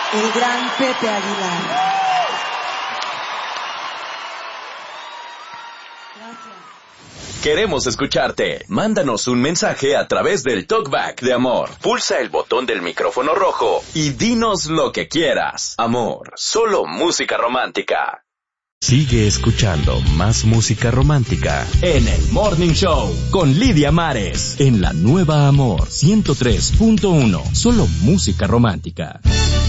el gran Pepe Aguilar. Queremos escucharte. Mándanos un mensaje a través del Talkback de Amor. Pulsa el botón del micrófono rojo y dinos lo que quieras. Amor, solo música romántica. Sigue escuchando más música romántica en el Morning Show con Lidia Mares en la nueva Amor 103.1. Solo música romántica.